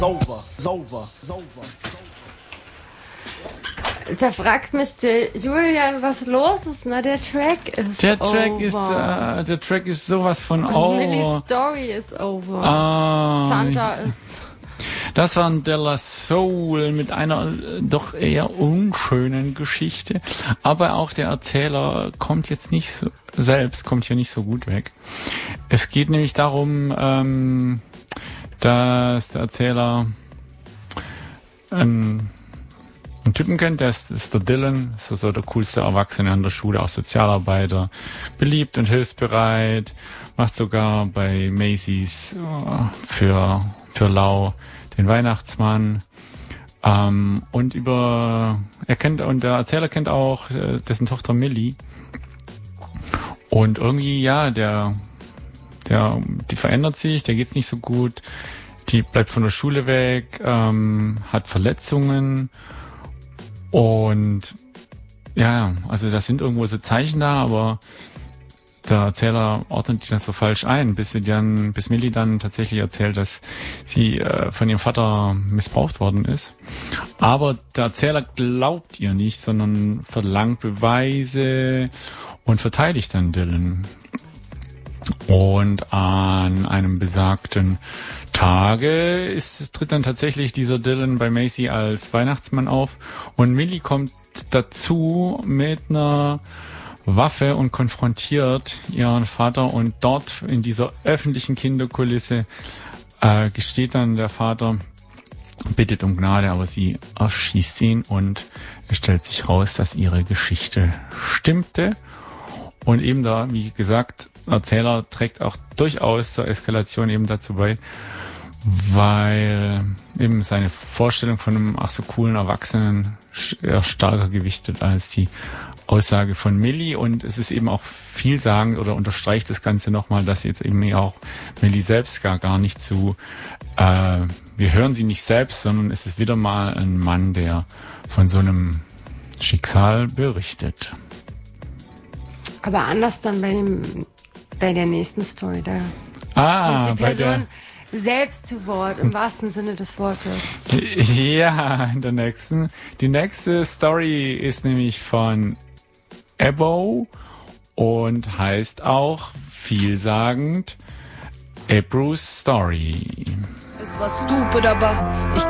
Da fragt mich der Julian, was los ist. Na, der Track ist over. Der Track ist sowas von over. Millie's Story ist over. Santa ist... Das war De La Soul mit einer doch eher unschönen Geschichte. Aber auch der Erzähler kommt hier nicht so gut weg. Es geht nämlich darum, dass der Erzähler einen Typen kennt, der ist der Dylan, so der coolste Erwachsene an der Schule, auch Sozialarbeiter, beliebt und hilfsbereit, macht sogar bei Macy's für Lau den Weihnachtsmann. Und der Erzähler kennt auch dessen Tochter Millie. Und irgendwie, die verändert sich, der geht's nicht so gut, die bleibt von der Schule weg, hat Verletzungen. Und also das sind irgendwo so Zeichen da, aber der Erzähler ordnet die dann so falsch ein, bis Millie dann tatsächlich erzählt, dass sie von ihrem Vater missbraucht worden ist. Aber der Erzähler glaubt ihr nicht, sondern verlangt Beweise und verteidigt dann Dylan. Und an einem besagten Tage tritt dann tatsächlich dieser Dylan bei Macy als Weihnachtsmann auf und Millie kommt dazu mit einer Waffe und konfrontiert ihren Vater, und dort in dieser öffentlichen Kinderkulisse gesteht dann der Vater, bittet um Gnade, aber sie erschießt ihn, und es stellt sich raus, dass ihre Geschichte stimmte. Und eben da, wie gesagt, Erzähler trägt auch durchaus zur Eskalation eben dazu bei, weil eben seine Vorstellung von einem ach so coolen Erwachsenen eher stärker gewichtet als die Aussage von Millie. Und es ist eben auch vielsagend oder unterstreicht das Ganze nochmal, dass jetzt eben auch Millie selbst gar nicht wir hören sie nicht selbst, sondern es ist wieder mal ein Mann, der von so einem Schicksal berichtet. Aber anders dann bei der nächsten Story, da kommt die Person selbst zu Wort, im wahrsten Sinne des Wortes. Ja, in der nächsten. Die nächste Story ist nämlich von Ebo und heißt auch vielsagend Ebru's Story. Es war stupid, aber ich